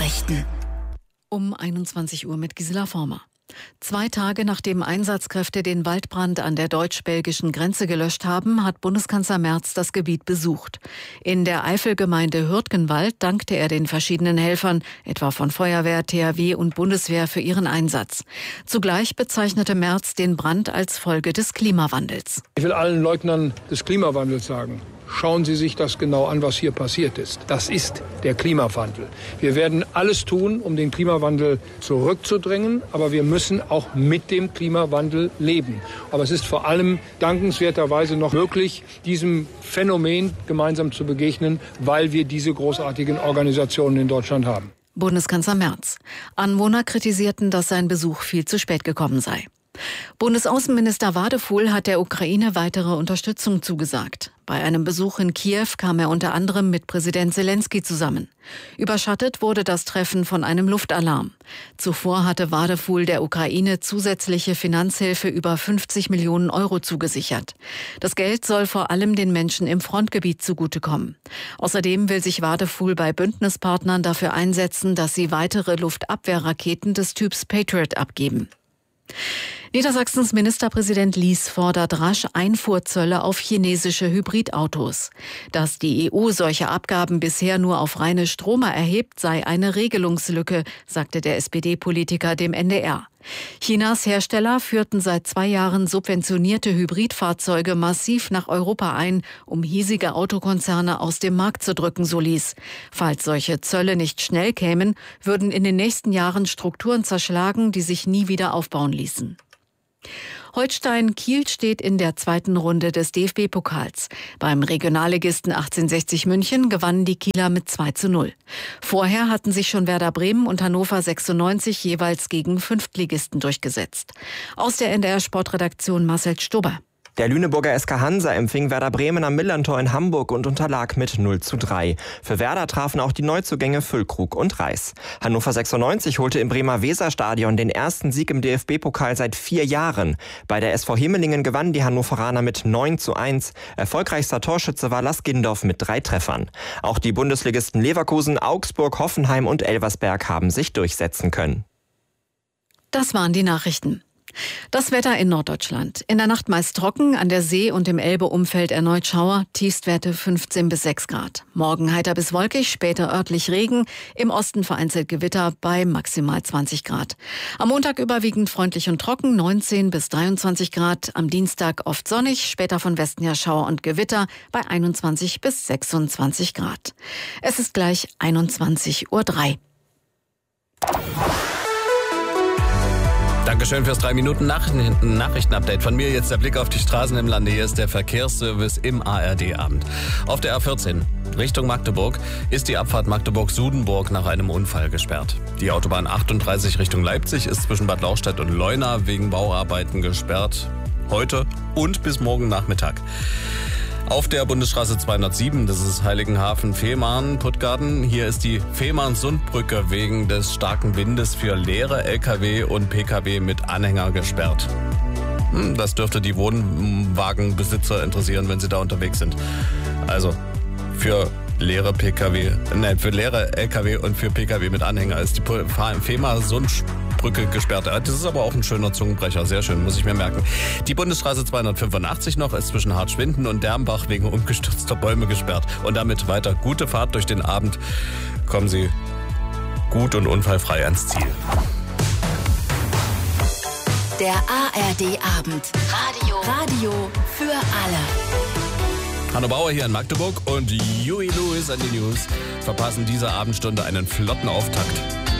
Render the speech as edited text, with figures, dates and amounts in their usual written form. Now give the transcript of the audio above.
Nachrichten. Um 21 Uhr mit Gisela Former. 2 Tage nachdem Einsatzkräfte den Waldbrand an der deutsch-belgischen Grenze gelöscht haben, hat Bundeskanzler Merz das Gebiet besucht. In der Eifelgemeinde Hürtgenwald dankte er den verschiedenen Helfern, etwa von Feuerwehr, THW und Bundeswehr, für ihren Einsatz. Zugleich bezeichnete Merz den Brand als Folge des Klimawandels. Ich will allen Leugnern des Klimawandels sagen: Schauen Sie sich das genau an, was hier passiert ist. Das ist der Klimawandel. Wir werden alles tun, um den Klimawandel zurückzudrängen, aber wir müssen auch mit dem Klimawandel leben. Aber es ist vor allem dankenswerterweise noch möglich, diesem Phänomen gemeinsam zu begegnen, weil wir diese großartigen Organisationen in Deutschland haben. Bundeskanzler Merz. Anwohner kritisierten, dass sein Besuch viel zu spät gekommen sei. Bundesaußenminister Wadefuhl hat der Ukraine weitere Unterstützung zugesagt. Bei einem Besuch in Kiew kam er unter anderem mit Präsident Zelensky zusammen. Überschattet wurde das Treffen von einem Luftalarm. Zuvor hatte Wadefuhl der Ukraine zusätzliche Finanzhilfe über 50 Millionen Euro zugesichert. Das Geld soll vor allem den Menschen im Frontgebiet zugutekommen. Außerdem will sich Wadefuhl bei Bündnispartnern dafür einsetzen, dass sie weitere Luftabwehrraketen des Typs Patriot abgeben. Niedersachsens Ministerpräsident Lies fordert rasch Einfuhrzölle auf chinesische Hybridautos. Dass die EU solche Abgaben bisher nur auf reine Stromer erhebt, sei eine Regelungslücke, sagte der SPD-Politiker dem NDR. Chinas Hersteller führten seit 2 Jahren subventionierte Hybridfahrzeuge massiv nach Europa ein, um hiesige Autokonzerne aus dem Markt zu drücken, so Lies. Falls solche Zölle nicht schnell kämen, würden in den nächsten Jahren Strukturen zerschlagen, die sich nie wieder aufbauen ließen. Holstein Kiel steht in der 2. Runde des DFB-Pokals. Beim Regionalligisten 1860 München gewannen die Kieler mit 2:0. Vorher hatten sich schon Werder Bremen und Hannover 96 jeweils gegen Fünftligisten durchgesetzt. Aus der NDR-Sportredaktion Marcel Stubber. Der Lüneburger SK Hansa empfing Werder Bremen am Millerntor in Hamburg und unterlag mit 0:3. Für Werder trafen auch die Neuzugänge Füllkrug und Reis. Hannover 96 holte im Bremer Weserstadion den ersten Sieg im DFB-Pokal seit 4 Jahren. Bei der SV Himmelingen gewannen die Hannoveraner mit 9:1. Erfolgreichster Torschütze war Lars Gindorf mit 3 Treffern. Auch die Bundesligisten Leverkusen, Augsburg, Hoffenheim und Elversberg haben sich durchsetzen können. Das waren die Nachrichten. Das Wetter in Norddeutschland. In der Nacht meist trocken, an der See und im Elbe-Umfeld erneut Schauer, Tiefstwerte 15 bis 6 Grad. Morgen heiter bis wolkig, später örtlich Regen, im Osten vereinzelt Gewitter bei maximal 20 Grad. Am Montag überwiegend freundlich und trocken, 19 bis 23 Grad. Am Dienstag oft sonnig, später von Westen her Schauer und Gewitter bei 21 bis 26 Grad. Es ist gleich 21:03 Uhr. Dankeschön fürs 3-Minuten-Nachrichten-Update von mir. Jetzt der Blick auf die Straßen im Lande. Hier ist der Verkehrsservice im ARD-Abend. Auf der A14 Richtung Magdeburg ist die Abfahrt Magdeburg-Sudenburg nach einem Unfall gesperrt. Die Autobahn 38 Richtung Leipzig ist zwischen Bad Lauchstädt und Leuna wegen Bauarbeiten gesperrt. Heute und bis morgen Nachmittag. Auf der Bundesstraße 207, das ist Heiligenhafen-Fehmarn-Puttgarten. Hier ist die Fehmarn-Sundbrücke wegen des starken Windes für leere Lkw und Pkw mit Anhänger gesperrt. Das dürfte die Wohnwagenbesitzer interessieren, wenn sie da unterwegs sind. Also für leere Lkw und für Pkw mit Anhänger ist die Fehmarn-Sundbrücke gesperrt. Das ist aber auch ein schöner Zungenbrecher, sehr schön, muss ich mir merken. Die Bundesstraße 285 noch ist zwischen Hartschwinden und Dermbach wegen umgestürzter Bäume gesperrt. Und damit weiter gute Fahrt durch den Abend. Kommen Sie gut und unfallfrei ans Ziel. Der ARD-Abend. Radio für alle. Hanno Bauer hier in Magdeburg und Huey Lewis an die News verpassen dieser Abendstunde einen flotten Auftakt.